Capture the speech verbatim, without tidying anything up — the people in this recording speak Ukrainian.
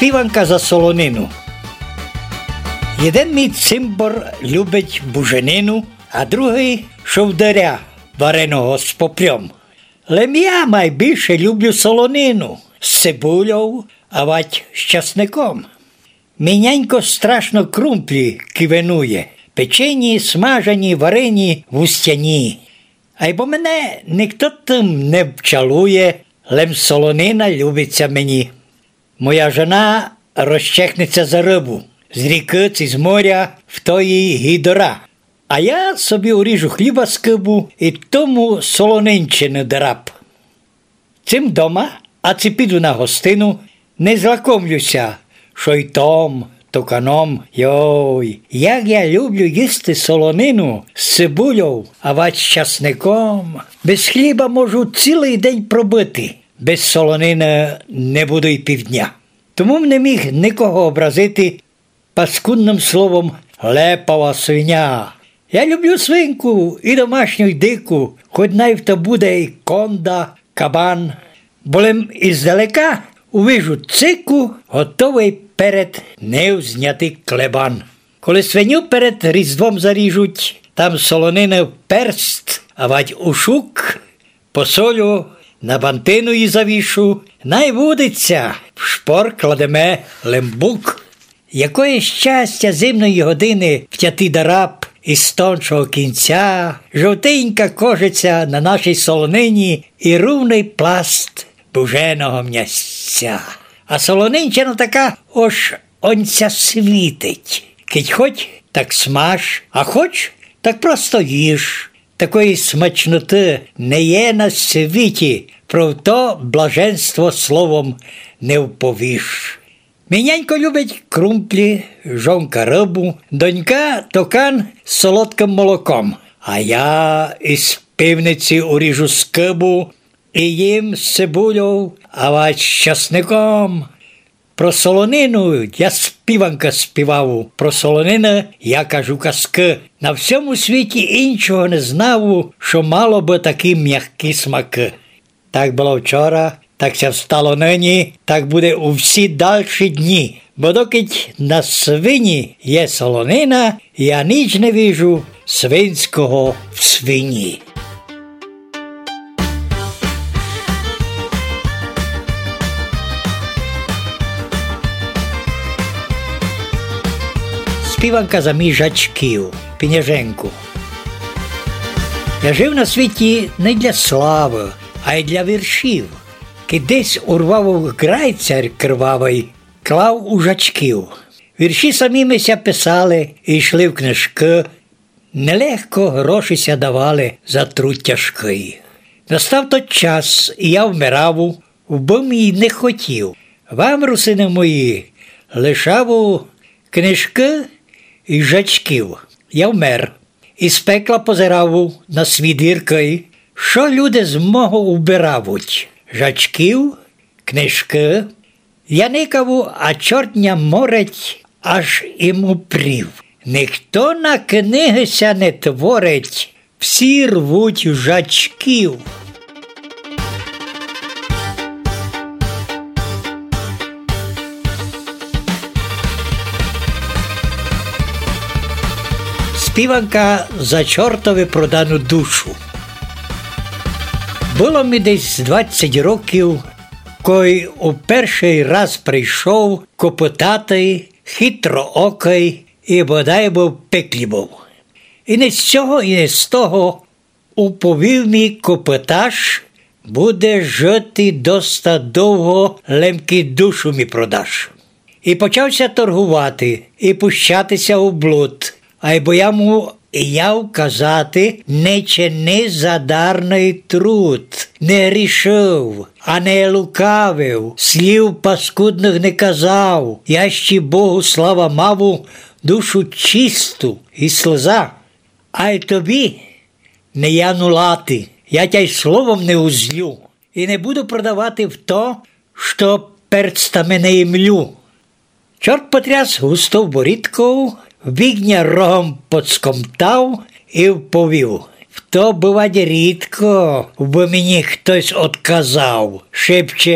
Співанка за солонину. Один мій цимбор любить буженину, а другий шовдаря вареного з попрьом. Лем я найбільше люблю солонину з цибулею, а вать з часником. Мінянько страшно крумплі кивенує, печені, смажені, варені, вустяні. А й бо мене ніхто тим не вчалує, лем солонина любиться мені. Моя жона розчехнеться за рибу, з ріки чи з моря в тої гідора. А я собі уріжу хліба з кибу і тому солонинчини драп. Цим дома, а ці піду на гостину, не злакомлюся, що й том, токаном. Йой, як я люблю їсти солонину з цибулею, а вать з часником. Без хліба можу цілий день пробити, без солонини не буду й півдня. Тому не міг нікого образити паскудним словом «лепава свиня». Я люблю свинку і домашню, і дику, хоч навіть то буде і конда, кабан. Болем іздалека увижу цику, готовий перед нею зняти клебан. Коли свиню перед різдвом заріжуть, там солонини в перст, а вать у шук, посолю, на бантину її завішу, найвудиться, в шпор кладеме лембук. Якое щастя зимної години втяти дараб із тоншого кінця, жовтенька кожиця на нашій солонині і рівний пласт буженого м'ясця. А солонинчина така ось онця світить. Кить хоч, так смаж, а хоч, так просто їж. Такої смачноти не є на світі, про то блаженство словом не вповіш. Мінянько любить крумплі, жонка рибу, донька токан з солодким молоком. А я із пивниці уріжу скибу і їм з цибулею, а вать з часником. Про солонину я співанка співав, про солонину я кажу казки. На всьому світі іншого не знав, що мало би такі м'які смаки. Так було вчора, так ся встало нині, так буде у всі дальші дні. Бо докить на свині є солонина, я ніч не віжу свинського в свині. Співанка за мій жачків, Пінеженку. Я жив на світі не для слави, а й для віршів. Кидесь урвав грайцар кривавий, клав у жачків. Вірші самімися писали і йшли в книжки. Нелегко грошися давали за труд тяжкий. Настав той час, і я вмирав, бо мій не хотів. Вам, русини мої, лишав книжки і жачків. Я вмер. Із пекла позирав на світ гіркий, що люди з мого убиравуть. Жачків, книжки, я никаву, а чортня морить, аж іму прів. Ніхто на книгися не творить, всі рвуть жачків. Співанка за чортові продану душу. Було мені десь двадцять років, кой у перший раз прийшов копотатий, хитроокий і бодай би в пеклі був. І не з цього, і не з того уповів мій копоташ, буде жити доста довго, лемки душу мі продаш. І почався торгувати, і пущатися у блуд, а й бо я му яв казати, не чини задарний труд, не рішив, а не лукавив, слів паскудних не казав, я ще Богу слава маву, душу чисту і сльоза. А й тобі не я нулати, я тя й словом не узлю, і не буду продавати в то, що перцтами не імлю. Чорт потряс густо в борідку, в бігня рогом подскомтав і вповів. В то буває рідко, бо мені хтось отказав, шепче